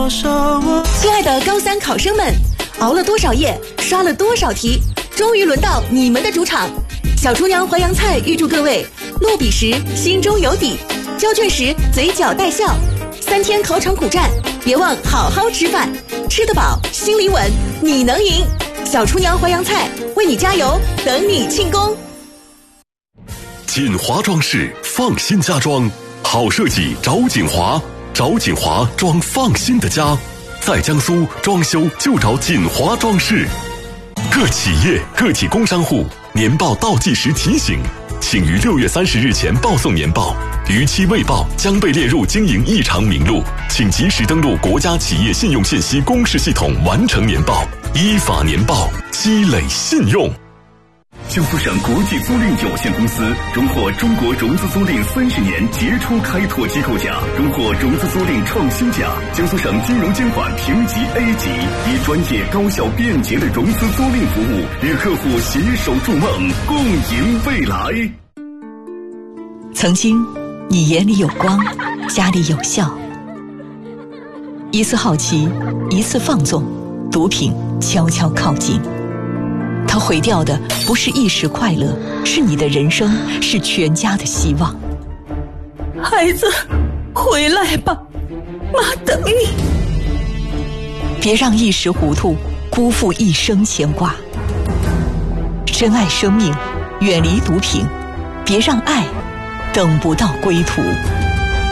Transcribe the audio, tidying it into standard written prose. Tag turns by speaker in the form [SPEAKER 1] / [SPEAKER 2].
[SPEAKER 1] 亲爱的高三考生们，熬了多少夜，刷了多少题，终于轮到你们的主场。小厨娘淮扬菜预祝各位落笔时心中有底，交卷时嘴角带笑。3天考场苦战，别忘好好吃饭，吃得饱，心里稳，你能赢。小厨娘淮扬菜为你加油，等你庆功。
[SPEAKER 2] 锦华装饰，放心家装，好设计找锦华，找锦华装放心的家。在江苏装修就找锦华装饰。各企业、个体工商户年报倒计时提醒，请于6月30日前报送年报，逾期未报将被列入经营异常名录，请及时登录国家企业信用信息公示系统完成年报，依法年报，积累信用。
[SPEAKER 3] 江苏省国际租赁有限公司荣获中国融资租赁30年杰出开拓机构奖，荣获融资租赁创新奖。江苏省金融监管评级 A 级，以专业、高效、便捷的融资租赁服务，与客户携手筑梦，共赢未来。
[SPEAKER 4] 曾经，你眼里有光，家里有笑。一次好奇，一次放纵，毒品悄悄靠近。它毁掉的不是一时快乐，是你的人生，是全家的希望。
[SPEAKER 5] 孩子，回来吧，妈等你。
[SPEAKER 4] 别让一时糊涂辜负一生牵挂。珍爱生命，远离毒品，别让爱等不到归途。